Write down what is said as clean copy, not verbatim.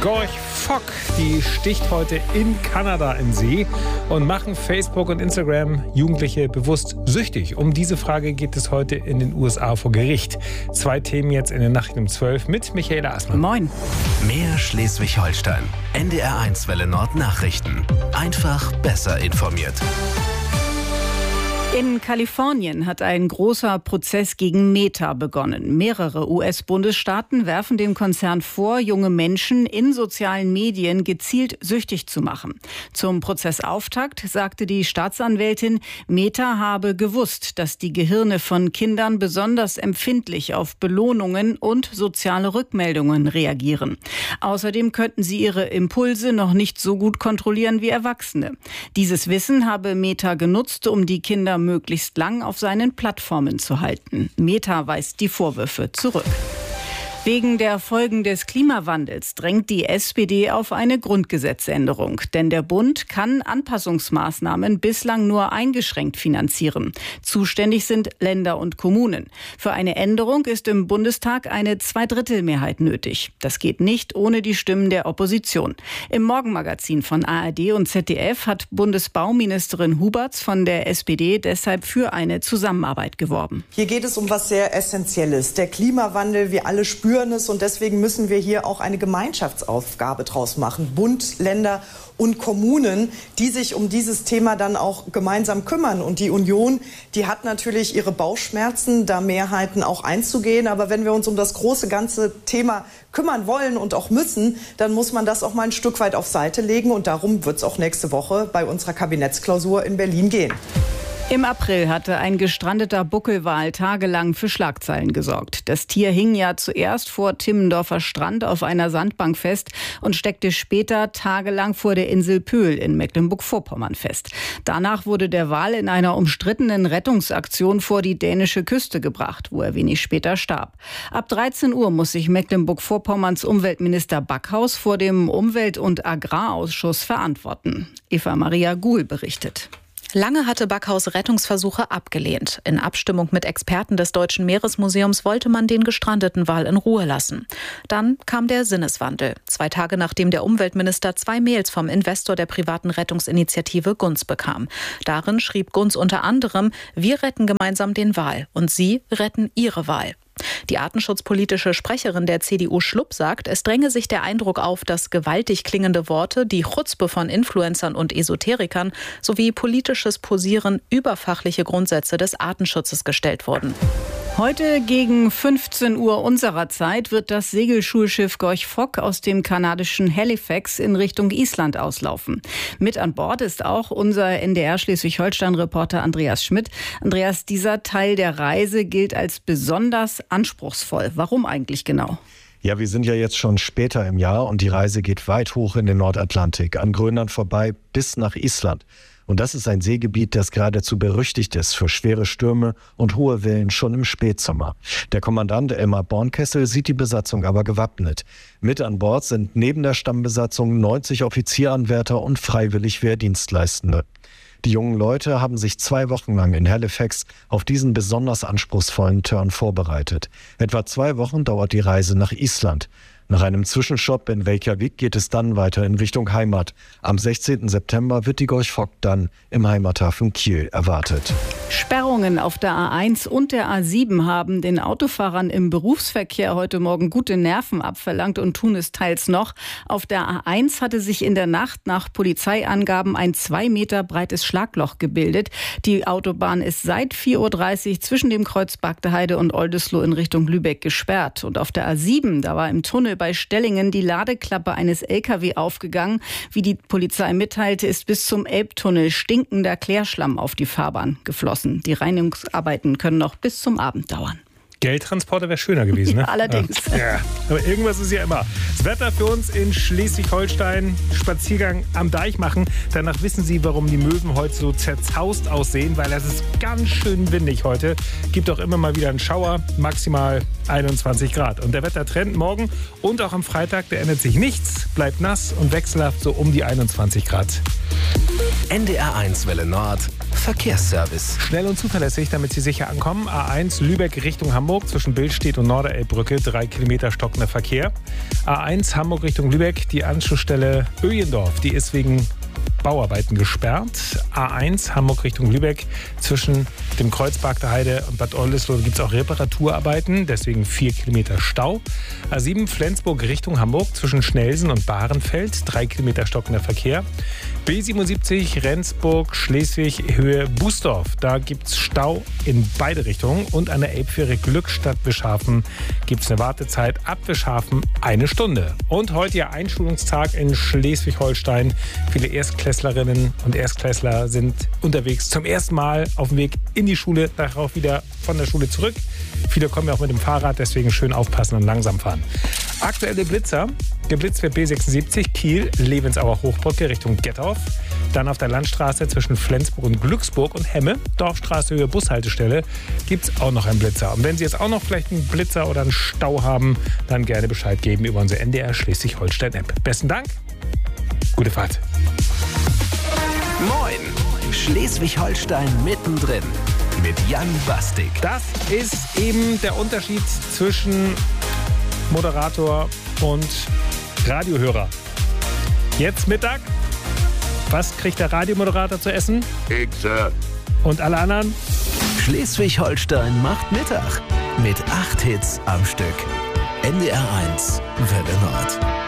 Gorch Fock, die sticht heute in Kanada in See und machen Facebook und Instagram Jugendliche bewusst süchtig. Um diese Frage geht es heute in den USA vor Gericht. 2 Themen jetzt in der Nacht um 12 mit Michaela Assmann. Moin. Mehr Schleswig-Holstein. NDR1 Welle Nord Nachrichten. Einfach besser informiert. In Kalifornien hat ein großer Prozess gegen Meta begonnen. Mehrere US-Bundesstaaten werfen dem Konzern vor, junge Menschen in sozialen Medien gezielt süchtig zu machen. Zum Prozessauftakt sagte die Staatsanwältin, Meta habe gewusst, dass die Gehirne von Kindern besonders empfindlich auf Belohnungen und soziale Rückmeldungen reagieren. Außerdem könnten sie ihre Impulse noch nicht so gut kontrollieren wie Erwachsene. Dieses Wissen habe Meta genutzt, um die Kinder möglichst lang auf seinen Plattformen zu halten. Meta weist die Vorwürfe zurück. Wegen der Folgen des Klimawandels drängt die SPD auf eine Grundgesetzänderung. Denn der Bund kann Anpassungsmaßnahmen bislang nur eingeschränkt finanzieren. Zuständig sind Länder und Kommunen. Für eine Änderung ist im Bundestag eine Zweidrittelmehrheit nötig. Das geht nicht ohne die Stimmen der Opposition. Im Morgenmagazin von ARD und ZDF hat Bundesbauministerin Huberts von der SPD deshalb für eine Zusammenarbeit geworben. Hier geht es um was sehr Essentielles. Der Klimawandel, wir alle spüren es und deswegen müssen wir hier auch eine Gemeinschaftsaufgabe draus machen. Bund, Länder und Kommunen, die sich um dieses Thema dann auch gemeinsam kümmern. Und die Union, die hat natürlich ihre Bauchschmerzen, da Mehrheiten auch einzugehen. Aber wenn wir uns um das große ganze Thema kümmern wollen und auch müssen, dann muss man das auch mal ein Stück weit auf Seite legen. Und darum wird es auch nächste Woche bei unserer Kabinettsklausur in Berlin gehen. Im April hatte ein gestrandeter Buckelwal tagelang für Schlagzeilen gesorgt. Das Tier hing ja zuerst vor Timmendorfer Strand auf einer Sandbank fest und steckte später tagelang vor der Insel Pöhl in Mecklenburg-Vorpommern fest. Danach wurde der Wal in einer umstrittenen Rettungsaktion vor die dänische Küste gebracht, wo er wenig später starb. Ab 13 Uhr muss sich Mecklenburg-Vorpommerns Umweltminister Backhaus vor dem Umwelt- und Agrarausschuss verantworten. Eva-Maria Guhl berichtet. Lange hatte Backhaus Rettungsversuche abgelehnt. In Abstimmung mit Experten des Deutschen Meeresmuseums wollte man den gestrandeten Wal in Ruhe lassen. Dann kam der Sinneswandel. 2 Tage nachdem der Umweltminister 2 Mails vom Investor der privaten Rettungsinitiative Gunz bekam. Darin schrieb Gunz unter anderem, wir retten gemeinsam den Wal und Sie retten Ihre Wal. Die artenschutzpolitische Sprecherin der CDU Schlupp sagt, es dränge sich der Eindruck auf, dass gewaltig klingende Worte, die Chutzpe von Influencern und Esoterikern sowie politisches Posieren über fachliche Grundsätze des Artenschutzes gestellt wurden. Heute gegen 15 Uhr unserer Zeit wird das Segelschulschiff Gorch Fock aus dem kanadischen Halifax in Richtung Island auslaufen. Mit an Bord ist auch unser NDR Schleswig-Holstein-Reporter Andreas Schmidt. Andreas, dieser Teil der Reise gilt als besonders anspruchsvoll. Warum eigentlich genau? Ja, wir sind ja jetzt schon später im Jahr und die Reise geht weit hoch in den Nordatlantik, an Grönland vorbei bis nach Island. Und das ist ein Seegebiet, das geradezu berüchtigt ist für schwere Stürme und hohe Wellen schon im Spätsommer. Der Kommandant Elmar Bornkessel sieht die Besatzung aber gewappnet. Mit an Bord sind neben der Stammbesatzung 90 Offizieranwärter und freiwillig Wehrdienstleistende. Die jungen Leute haben sich 2 Wochen lang in Halifax auf diesen besonders anspruchsvollen Turn vorbereitet. Etwa 2 Wochen dauert die Reise nach Island. Nach einem Zwischenstopp in Reykjavik geht es dann weiter in Richtung Heimat. Am 16. September wird die Gorch Fock dann im Heimathafen Kiel erwartet. Sperrungen auf der A1 und der A7 haben den Autofahrern im Berufsverkehr heute Morgen gute Nerven abverlangt und tun es teils noch. Auf der A1 hatte sich in der Nacht nach Polizeiangaben ein 2 Meter breites Schlagloch gebildet. Die Autobahn ist seit 4:30 Uhr zwischen dem Kreuz Bagdeheide und Oldesloe in Richtung Lübeck gesperrt. Und auf der A7, da war im Tunnel bei Stellingen die Ladeklappe eines LKW aufgegangen. Wie die Polizei mitteilte, ist bis zum Elbtunnel stinkender Klärschlamm auf die Fahrbahn geflossen. Die Reinigungsarbeiten können noch bis zum Abend dauern. Geldtransporter wäre schöner gewesen, ne? Ja, allerdings. Ja, aber irgendwas ist ja immer. Das Wetter für uns in Schleswig-Holstein, Spaziergang am Deich machen. Danach wissen Sie, warum die Möwen heute so zerzaust aussehen, weil es ist ganz schön windig heute. Gibt auch immer mal wieder einen Schauer, maximal 21 Grad. Und der Wettertrend morgen und auch am Freitag, der ändert sich nichts, bleibt nass und wechselhaft so um die 21 Grad. NDR1 Welle Nord Verkehrsservice. Schnell und zuverlässig, damit Sie sicher ankommen. A1 Lübeck Richtung Hamburg zwischen Billstedt und Norderelbbrücke, 3 Kilometer stockender Verkehr. A1 Hamburg Richtung Lübeck, die Anschlussstelle Öjendorf, die ist wegen Bauarbeiten gesperrt. A1 Hamburg Richtung Lübeck zwischen dem Kreuzberg der Heide und Bad Oldesloe gibt es auch Reparaturarbeiten, deswegen 4 Kilometer Stau. A7 Flensburg Richtung Hamburg zwischen Schnelsen und Bahrenfeld, 3 Kilometer stockender Verkehr. B77 Rendsburg Schleswig Höhe Bußdorf, da gibt es Stau in beide Richtungen. Und an der Elbfähre Glückstadt Wischhafen gibt es eine Wartezeit ab Wischhafen 1 Stunde. Und heute ja Einschulungstag in Schleswig-Holstein. Viele Erstklässlerinnen und Erstklässler sind unterwegs zum ersten Mal auf dem Weg in die Schule, nachher auch wieder von der Schule zurück. Viele kommen ja auch mit dem Fahrrad, deswegen schön aufpassen und langsam fahren. Aktuelle Blitzer. Geblitzt wird B76 Kiel, Levensauer Hochbrücke Richtung Gettorf. Dann auf der Landstraße zwischen Flensburg und Glücksburg und Hemme, Dorfstraße Höhe Bushaltestelle, gibt es auch noch einen Blitzer. Und wenn Sie jetzt auch noch vielleicht einen Blitzer oder einen Stau haben, dann gerne Bescheid geben über unsere NDR Schleswig-Holstein-App. Besten Dank, gute Fahrt. Moin! Schleswig-Holstein mittendrin mit Jan Bastik. Das ist eben der Unterschied zwischen Moderator und Radiohörer. Jetzt Mittag. Was kriegt der Radiomoderator zu essen? Pizza. Und alle anderen? Schleswig-Holstein macht Mittag mit 8 Hits am Stück. NDR 1 Welle Nord.